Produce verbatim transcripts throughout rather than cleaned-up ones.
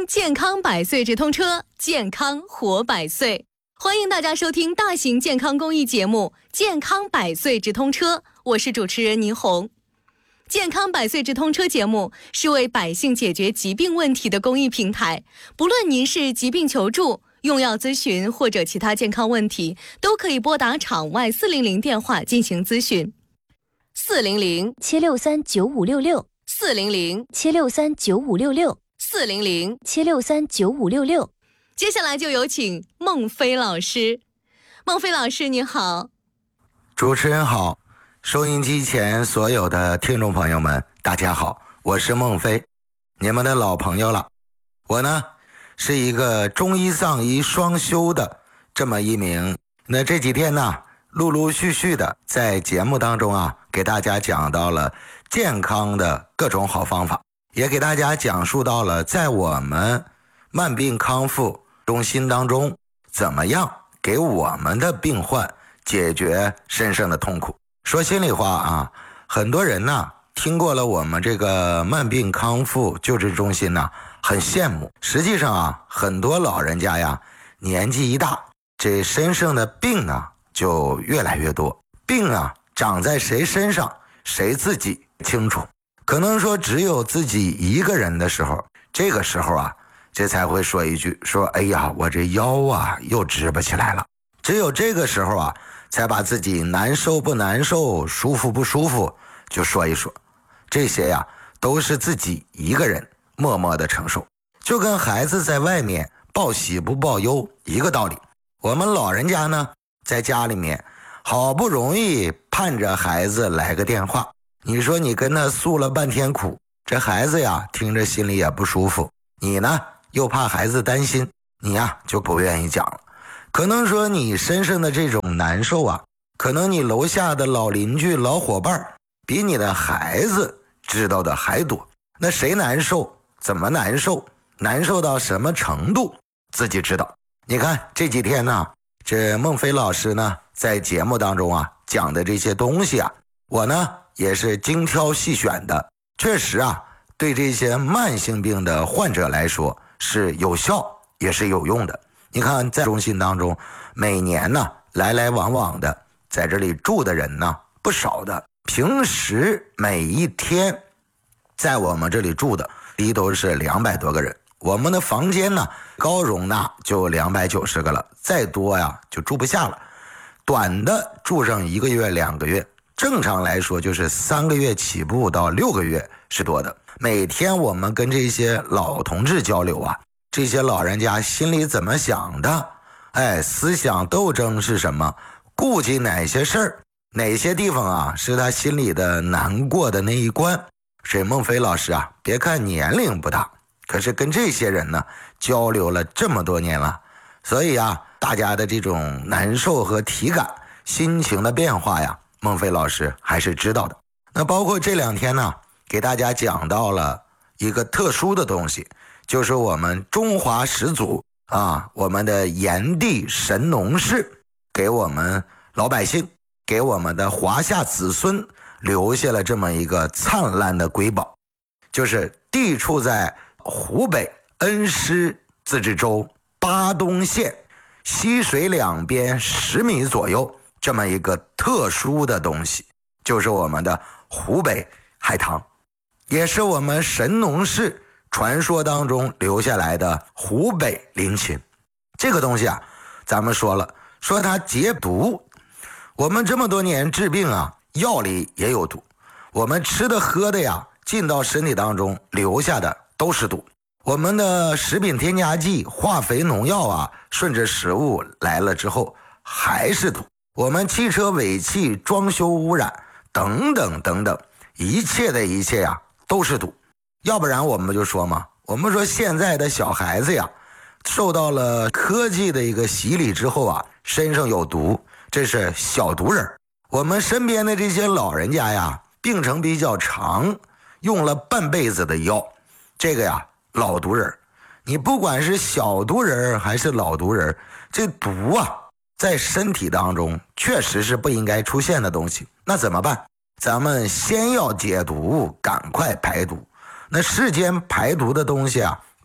听健康百岁直通车，健康活百岁。欢迎大家收听大型健康公益节目《健康百岁直通车》，我是主持人倪虹。健康百岁直通车节目是为百姓解决疾病问题的公益平台，不论您是疾病求助、用药咨询或者其他健康问题，都可以拨打场外四零零电话进行咨询。四零零七六三九五六六， 四零零七六三九五六六， 四零零七六三九五六六。 接下来就有请孟非老师。孟非老师你好。 主持人好，收音机前所有的听众朋友们大家好，我是孟非，你们的老朋友了。我呢是一个中医丧医双修的这么一名，那这几天呢陆陆续续的在节目当中啊给大家讲到了健康的各种好方法，也给大家讲述到了在我们慢病康复中心当中怎么样给我们的病患解决身上的痛苦。说心里话啊，很多人呢听过了我们这个慢病康复救治中心呢很羡慕，实际上啊很多老人家呀年纪一大，这身上的病啊就越来越多，病啊长在谁身上谁自己清楚，可能说只有自己一个人的时候，这个时候啊这才会说一句，说哎呀我这腰啊又直不起来了，只有这个时候啊才把自己难受不难受舒服不舒服就说一说，这些呀都是自己一个人默默的承受，就跟孩子在外面报喜不报忧一个道理。我们老人家呢在家里面好不容易盼着孩子来个电话，你说你跟他诉了半天苦，这孩子呀听着心里也不舒服，你呢又怕孩子担心，你呀就不愿意讲了。可能说你身上的这种难受啊，可能你楼下的老邻居老伙伴比你的孩子知道的还多，那谁难受怎么难受，难受到什么程度自己知道。你看这几天呢这孟非老师呢在节目当中啊讲的这些东西啊，我呢也是精挑细选的，确实啊对这些慢性病的患者来说是有效也是有用的。你看在中心当中每年呢来来往往的在这里住的人呢不少的，平时每一天在我们这里住的一都是两百多个人，我们的房间呢高容纳就两百九十个了，再多呀就住不下了，短的住上一个月两个月，正常来说就是三个月起步到六个月是多的。每天我们跟这些老同志交流啊，这些老人家心里怎么想的，哎，思想斗争是什么，顾及哪些事儿，哪些地方啊是他心里的难过的那一关。沈孟非老师啊别看年龄不大，可是跟这些人呢交流了这么多年了，所以啊大家的这种难受和体感心情的变化呀，孟非老师还是知道的。那包括这两天呢给大家讲到了一个特殊的东西，就是我们中华始祖啊，我们的炎帝神农氏给我们老百姓，给我们的华夏子孙留下了这么一个灿烂的瑰宝，就是地处在湖北恩施自治州巴东县溪水两边十米左右这么一个特殊的东西，就是我们的湖北海棠，也是我们神农氏传说当中留下来的湖北灵芹。这个东西啊咱们说了，说它解毒，我们这么多年治病啊药里也有毒，我们吃的喝的呀进到身体当中留下的都是毒，我们的食品添加剂化肥农药啊顺着食物来了之后还是毒，我们汽车尾气装修污染等等等等，一切的一切呀都是毒。要不然我们就说嘛，我们说现在的小孩子呀受到了科技的一个洗礼之后啊身上有毒，这是小毒人。我们身边的这些老人家呀病程比较长，用了半辈子的药，这个呀老毒人。你不管是小毒人还是老毒人，这毒啊在身体当中确实是不应该出现的东西，那怎么办？咱们先要解毒，赶快排毒。那世间排毒的东西啊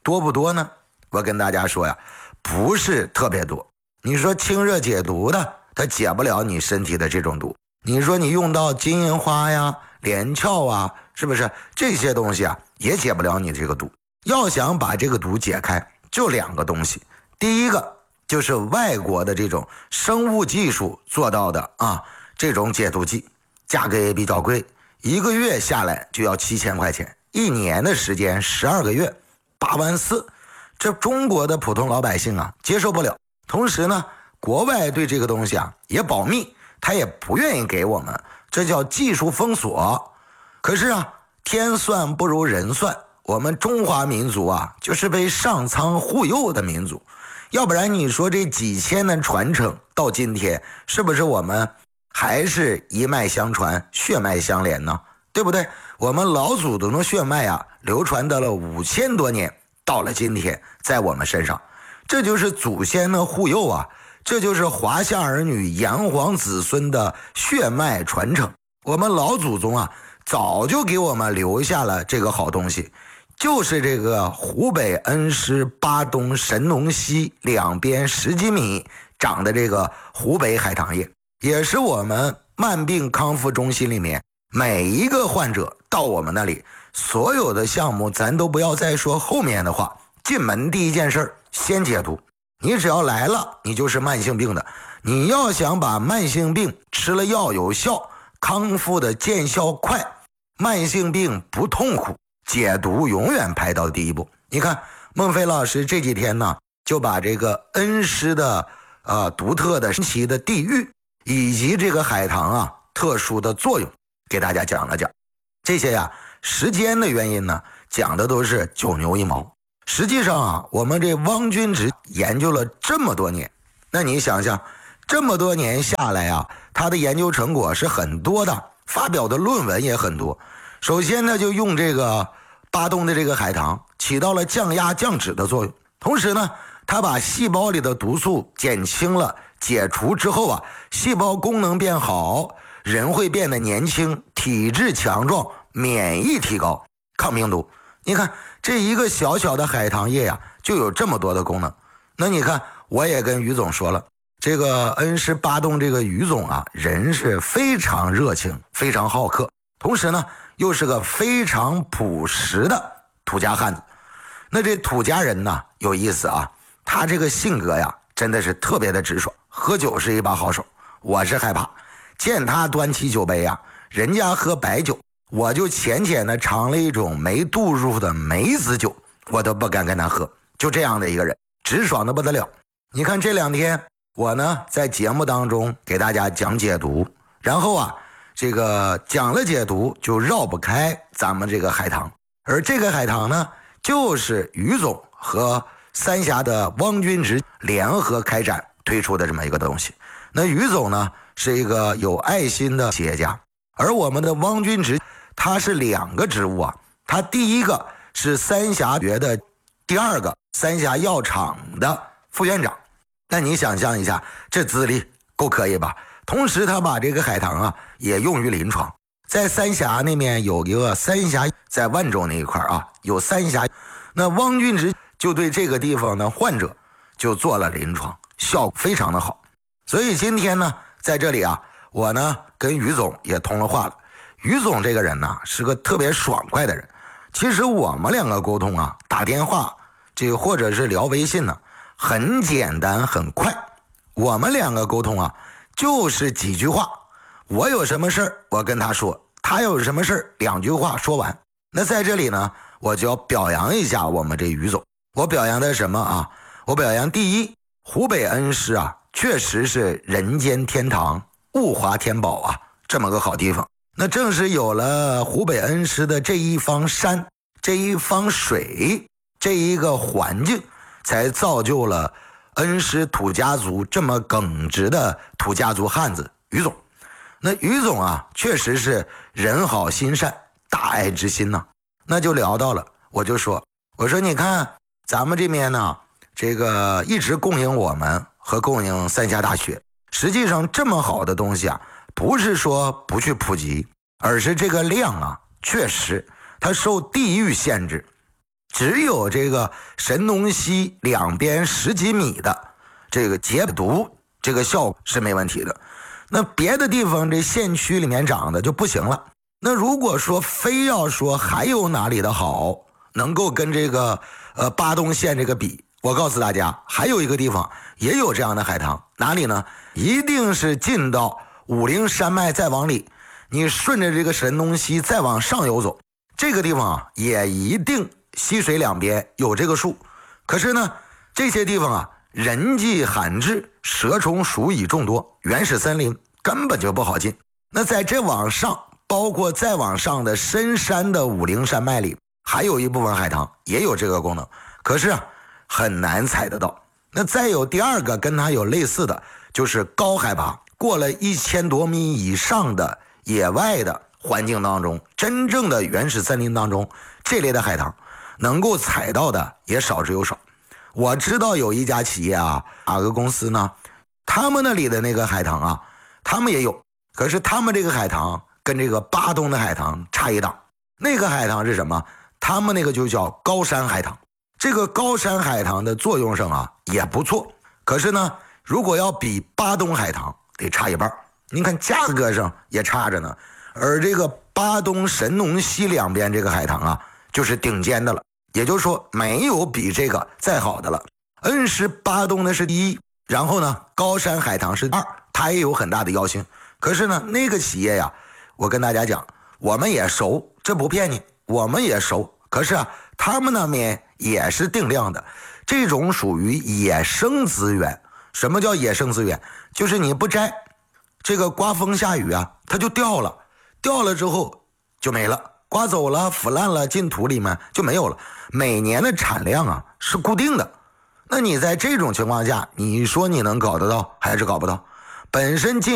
多不多呢？我跟大家说呀，不是特别多。你说清热解毒的，它解不了你身体的这种毒。你说你用到金银花呀、连翘啊，是不是这些东西啊，也解不了你这个毒。要想把这个毒解开，就两个东西。第一个就是外国的这种生物技术做到的啊，这种解毒剂，价格也比较贵，一个月下来就要七千块钱，一年的时间十二个月，八万四，这中国的普通老百姓啊接受不了。同时呢，国外对这个东西啊也保密，他也不愿意给我们，这叫技术封锁。可是啊，天算不如人算，我们中华民族啊就是被上苍护佑的民族，要不然你说这几千的传承到今天，是不是我们还是一脉相传，血脉相连呢？对不对？我们老祖宗的血脉啊流传到了五千多年，到了今天在我们身上，这就是祖先的护佑啊，这就是华夏儿女炎黄子孙的血脉传承。我们老祖宗啊早就给我们留下了这个好东西，就是这个湖北恩施巴东神农溪两边十几米长的这个湖北海棠叶，也是我们慢病康复中心里面每一个患者到我们那里，所有的项目咱都不要再说后面的话，进门第一件事先解毒。你只要来了，你就是慢性病的，你要想把慢性病吃了药有效，康复的见效快，慢性病不痛苦，解毒永远排到第一步。你看孟非老师这几天呢，就把这个恩施的呃独特的神奇的地域以及这个海棠啊特殊的作用给大家讲了讲。这些呀时间的原因呢，讲的都是九牛一毛。实际上啊，我们这汪君直研究了这么多年，那你想想这么多年下来啊，他的研究成果是很多的，发表的论文也很多。首先呢，就用这个巴东的这个海棠起到了降压降脂的作用，同时呢，它把细胞里的毒素减轻了，解除之后啊，细胞功能变好，人会变得年轻，体质强壮，免疫提高，抗病毒。你看这一个小小的海棠叶呀、啊，就有这么多的功能。那你看，我也跟于总说了，这个恩施巴东这个于总啊，人是非常热情，非常好客，同时呢，又是个非常朴实的土家汉子。那这土家人呢，有意思啊，他这个性格呀，真的是特别的直爽，喝酒是一把好手。我是害怕见他端起酒杯呀、啊，人家喝白酒，我就浅浅的尝了一种没度入的梅子酒，我都不敢跟他喝。就这样的一个人，直爽的不得了。你看这两天我呢在节目当中给大家讲解毒，然后啊这个讲了解毒就绕不开咱们这个海棠，而这个海棠呢就是于总和三峡的汪君直联合开展推出的这么一个东西。那于总呢是一个有爱心的企业家，而我们的汪君直他是两个职务啊，他第一个是三峡学的，第二个三峡药厂的副院长。那你想象一下，这资历够可以吧？同时他把这个海棠啊也用于临床，在三峡那边有一个三峡，在万州那一块啊有三峡，那汪君直就对这个地方的患者就做了临床，效果非常的好。所以今天呢在这里啊，我呢跟于总也通了话了。于总这个人呢是个特别爽快的人，其实我们两个沟通啊，打电话这个或者是聊微信呢，很简单很快。我们两个沟通啊就是几句话，我有什么事儿我跟他说，他有什么事儿两句话说完。那在这里呢我就要表扬一下我们这于总。我表扬的什么啊？我表扬第一，湖北恩施啊确实是人间天堂，物华天宝啊，这么个好地方。那正是有了湖北恩施的这一方山，这一方水，这一个环境，才造就了恩施土家族这么耿直的土家族汉子于总。那于总啊确实是人好心善，大爱之心呐、啊。那就聊到了，我就说我说你看咱们这边呢，这个一直供应我们和供应三峡大学，实际上这么好的东西啊，不是说不去普及，而是这个量啊确实它受地域限制， 只有这个神农溪两边十几米的这个解毒这个效果是没问题的。那别的地方这县区里面长的就不行了。那如果说非要说还有哪里的好能够跟这个呃巴东县这个比，我告诉大家还有一个地方也有这样的海棠，哪里呢？一定是进到武陵山脉再往里，你顺着这个神农溪再往上游走，这个地方啊也一定溪水两边有这个树。可是呢这些地方啊人迹罕至，蛇虫鼠蚁众多，原始森林根本就不好进。那在这往上，包括再往上的深山的武陵山脉里，还有一部分海棠也有这个功能，可是啊很难采得到。那再有第二个跟它有类似的，就是高海拔过了一千多米以上的野外的环境当中，真正的原始森林当中，这类的海棠能够采到的也少之又少。我知道有一家企业啊，哪个公司呢？他们那里的那个海棠啊，他们也有，可是他们这个海棠跟这个巴东的海棠差一档。那个海棠是什么？他们那个就叫高山海棠。这个高山海棠的作用上啊也不错，可是呢，如果要比巴东海棠得差一半。您看价格上也差着呢。而这个巴东神农溪两边这个海棠啊，就是顶尖的了。也就是说没有比这个再好的了。恩施巴东的是第一，然后呢高山海棠是二，它也有很大的妖性。可是呢那个企业呀，我跟大家讲，我们也熟，这不骗你，我们也熟。可是啊他们那边也是定量的，这种属于野生资源。什么叫野生资源？就是你不摘，这个刮风下雨啊它就掉了，掉了之后就没了，刮走了腐烂了进土里面就没有了。每年的产量啊是固定的，那你在这种情况下，你说你能搞得到还是搞不到？本身进